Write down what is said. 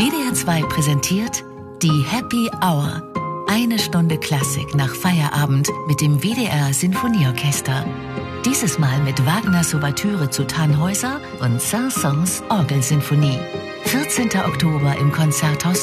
WDR 2 präsentiert die Happy Hour. Eine Stunde Klassik nach Feierabend mit dem WDR Sinfonieorchester. Dieses Mal mit Wagners Ouvertüre zu Tannhäuser und Saint-Saëns Orgelsinfonie. 14. Oktober im Konzerthaus